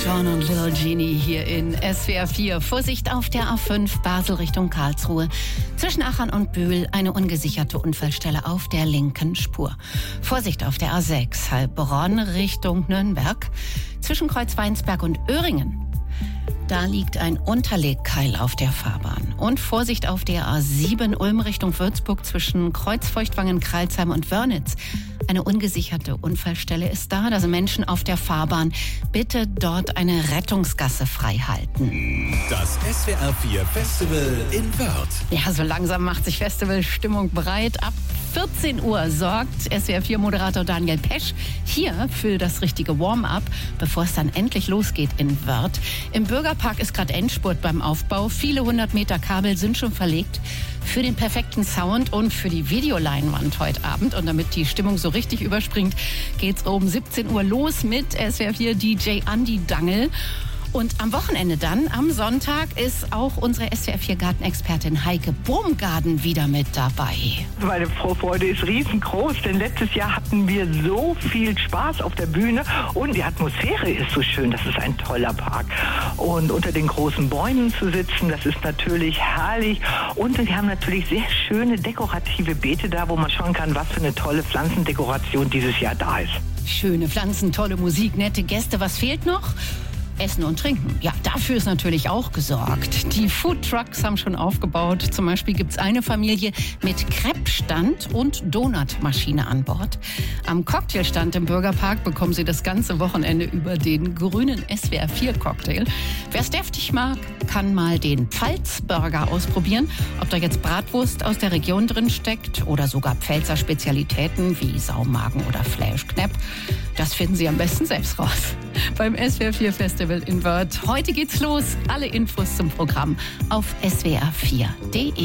John und Little Genie hier in SWR 4. Vorsicht auf der A5 Basel Richtung Karlsruhe. Zwischen Aachen und Bühl eine ungesicherte Unfallstelle auf der linken Spur. Vorsicht auf der A6 Heilbronn Richtung Nürnberg. Zwischen Kreuzweinsberg und Öhringen. Da liegt ein Unterlegkeil auf der Fahrbahn. Und Vorsicht auf der A7 Ulm Richtung Würzburg zwischen Kreuzfeuchtwangen, Kralsheim und Wörnitz. Eine ungesicherte Unfallstelle ist da. Da sind Menschen auf der Fahrbahn. Bitte dort eine Rettungsgasse frei halten. Das SWR 4 Festival in Wörth. Ja, so langsam macht sich Festivalstimmung bereit. Ab 14 Uhr sorgt SWR 4 Moderator Daniel Pesch hier für das richtige Warm-up, bevor es dann endlich losgeht in Wörth. Im Bürgerpark ist gerade Endspurt beim Aufbau. Viele 100 Meter Kabel sind schon verlegt für den perfekten Sound und für die Videoleinwand heute Abend. Und damit die Stimmung so richtig überspringt, geht's um 17 Uhr los mit SWR 4 DJ Andi Dangel. Und am Wochenende dann, am Sonntag, ist auch unsere SWR 4 Gartenexpertin Heike Baumgarten wieder mit dabei. Meine Vorfreude ist riesengroß, denn letztes Jahr hatten wir so viel Spaß auf der Bühne und die Atmosphäre ist so schön, das ist ein toller Park. Und unter den großen Bäumen zu sitzen, das ist natürlich herrlich. Und wir haben natürlich sehr schöne dekorative Beete da, wo man schauen kann, was für eine tolle Pflanzendekoration dieses Jahr da ist. Schöne Pflanzen, tolle Musik, nette Gäste. Was fehlt noch? Essen und Trinken. Ja, dafür ist natürlich auch gesorgt. Die Foodtrucks haben schon aufgebaut. Zum Beispiel gibt es eine Familie mit Crepe-Stand und Donutmaschine an Bord. Am Cocktailstand im Bürgerpark bekommen Sie das ganze Wochenende über den grünen SWR 4 Cocktail. Wer es deftig mag, kann mal den Pfalz-Burger ausprobieren. Ob da jetzt Bratwurst aus der Region drin steckt oder sogar Pfälzer Spezialitäten wie Saumagen oder Fleischknepp. Das finden Sie am besten selbst raus. Beim SWR 4 Festival in Wörth. Heute geht's los. Alle Infos zum Programm auf swr4.de.